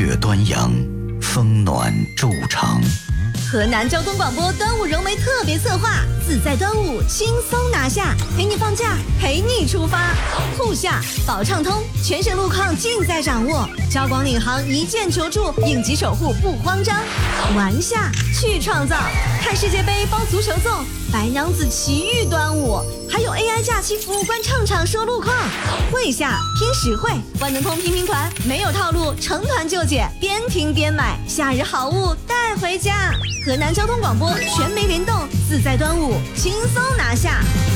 月端阳，风暖昼长。 河南交通广播端午融媒特别策划，自在端午轻松拿下，陪你放假，陪你出发。沪下保畅通，全省路况尽在掌握。交广领航一键求助，应急守护不慌张。玩下去创造，看世界杯包足球粽，白娘子奇遇端午，还有 AI 假期服务官唱场说路况。会下拼实惠，万能通拼拼团，没有套路，成团就解，边听边买，夏日好物带回家。河南交通广播全媒联动，自在端午轻松拿下。